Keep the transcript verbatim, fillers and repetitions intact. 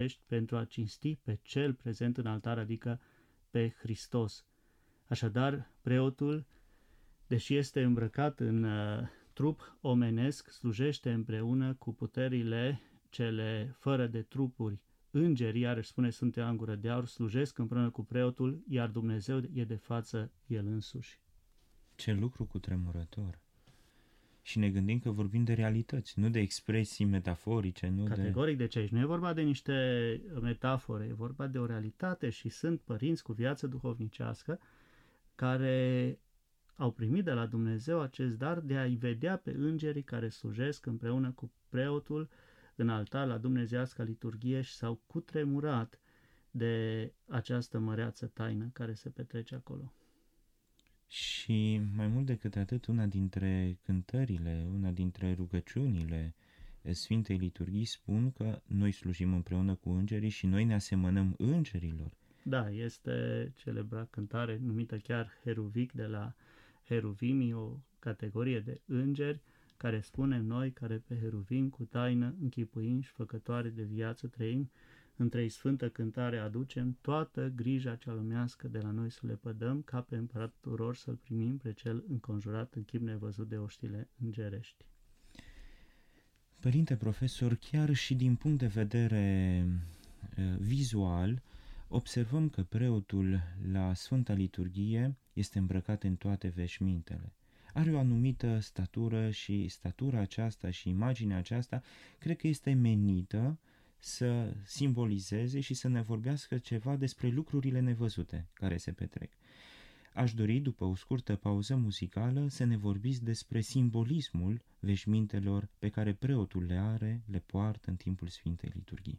cerești pentru a cinsti pe cel prezent în altar, adică pe Hristos. Așadar, preotul, deși este îmbrăcat în uh, trup omenesc, slujește împreună cu puterile cele fără de trupuri. Îngerii, iarăși spune Sfântul Ioan Gură de Aur, slujesc împreună cu preotul, iar Dumnezeu e de față El însuși. Ce lucru cutremurător! Și ne gândim că vorbim de realități, nu de expresii metaforice, nu Categoric de... de ce aici nu e vorba de niște metafore, e vorba de o realitate și sunt părinți cu viață duhovnicească care au primit de la Dumnezeu acest dar de a-i vedea pe îngerii care slujesc împreună cu preotul în altar la dumnezeiasca liturghie și s-au cutremurat de această măreață taină care se petrece acolo. Și mai mult decât atât, una dintre cântările, una dintre rugăciunile Sfintei Liturghii spun că noi slujim împreună cu îngerii și noi ne asemănăm îngerilor. Da, este celebra cântare numită chiar Heruvic de la Heruvimii, o categorie de îngeri, care spunem noi, care pe Heruvim cu taină închipuim și făcătoare de viață trăim, între-i sfântă cântare aducem, toată grija cea lumească de la noi să le pădăm, ca pe împărat turor să-l primim pe cel înconjurat în chip nevăzut de oștile îngerești. Părinte profesor, chiar și din punct de vedere uh, vizual, observăm că preotul la Sfânta Liturghie este îmbrăcat în toate veșmintele. Are o anumită statură și statura aceasta și imaginea aceasta cred că este menită să simbolizeze și să ne vorbească ceva despre lucrurile nevăzute care se petrec. Aș dori, după o scurtă pauză muzicală, să ne vorbiți despre simbolismul veșmintelor pe care preotul le are, le poartă în timpul Sfintei Liturghii.